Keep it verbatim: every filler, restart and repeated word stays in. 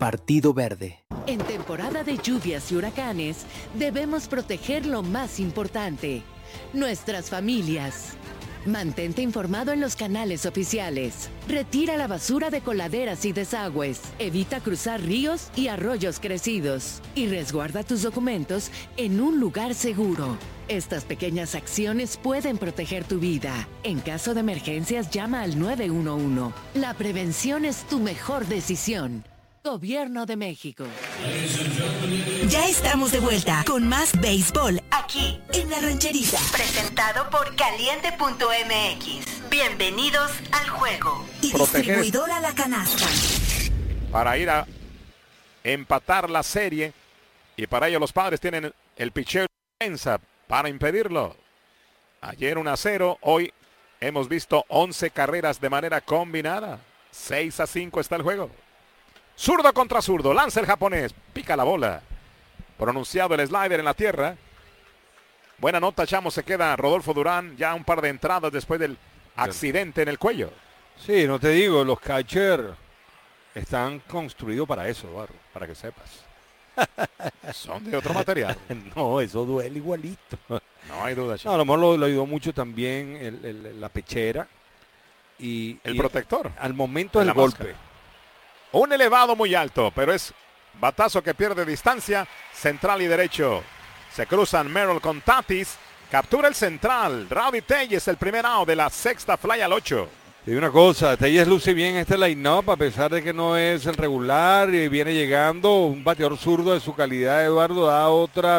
Partido Verde. En temporada de lluvias y huracanes, debemos proteger lo más importante, nuestras familias. Mantente informado en los canales oficiales. Retira la basura de coladeras y desagües. Evita cruzar ríos y arroyos crecidos. Y resguarda tus documentos en un lugar seguro. Estas pequeñas acciones pueden proteger tu vida. En caso de emergencias, llama al nueve uno uno. La prevención es tu mejor decisión. Gobierno de México. Ya estamos de vuelta con más béisbol aquí en La Rancherita. Presentado por caliente punto m x. Bienvenidos al juego. Y Proteger distribuidora La Canasta. Para ir a empatar la serie. Y para ello los Padres tienen el picheo defensa para impedirlo. Ayer uno a cero. Hoy hemos visto once carreras de manera combinada. seis a cinco está el juego. Zurdo contra zurdo, lanza el japonés, pica la bola. Pronunciado el slider en la tierra. Buena nota, chamo, se queda Rodolfo Durán, ya un par de entradas después del accidente en el cuello. Sí, no te digo, los catchers están construidos para eso, Barro, para que sepas. Son de otro material. No, eso duele igualito. No hay duda, chamo. No, a lo mejor lo, lo ayudó mucho también el, el, la pechera. Y, el y protector. Al momento del la golpe. Máscara. Un elevado muy alto, pero es batazo que pierde distancia. Central y derecho. Se cruzan Merrill con Tatis. Captura el central. Rowdy Tellez, el primer out de la sexta fly al ocho. Y una cosa, Tellez luce bien este line-up, a pesar de que no es el regular y viene llegando. Un bateador zurdo de su calidad, Eduardo, da otra